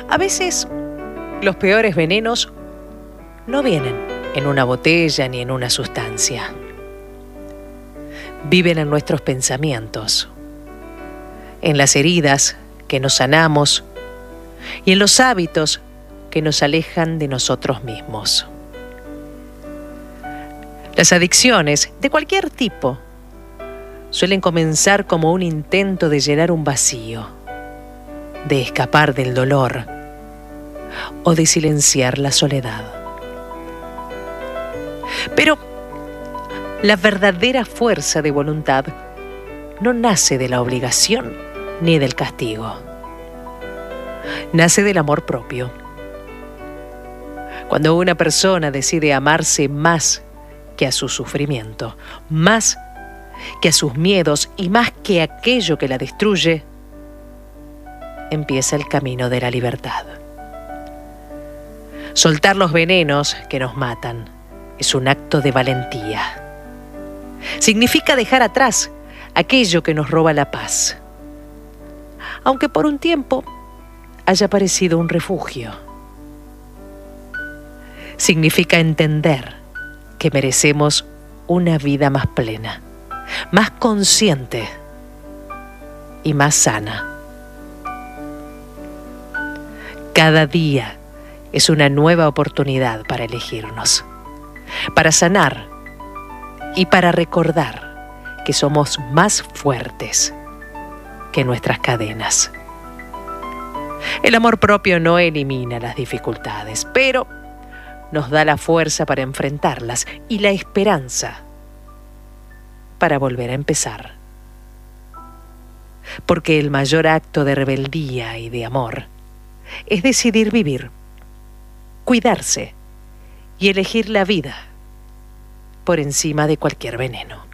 A veces, los peores venenos no vienen en una botella ni en una sustancia. Viven en nuestros pensamientos, en las heridas que nos sanamos y en los hábitos que nos alejan de nosotros mismos. Las adicciones, de cualquier tipo, suelen comenzar como un intento de llenar un vacío, de escapar del dolor o de silenciar la soledad. Pero la verdadera fuerza de voluntad no nace de la obligación ni del castigo. Nace del amor propio. Cuando una persona decide amarse más que a su sufrimiento, más que a sus miedos y más que aquello que la destruye, empieza el camino de la libertad. Soltar los venenos que nos matan es un acto de valentía. Significa dejar atrás aquello que nos roba la paz, aunque por un tiempo haya parecido un refugio. Significa entender que merecemos una vida más plena, más consciente y más sana. Cada día es una nueva oportunidad para elegirnos, para sanar y para recordar que somos más fuertes que nuestras cadenas. El amor propio no elimina las dificultades, pero nos da la fuerza para enfrentarlas y la esperanza para volver a empezar. Porque el mayor acto de rebeldía y de amor es decidir vivir, cuidarse y elegir la vida por encima de cualquier veneno.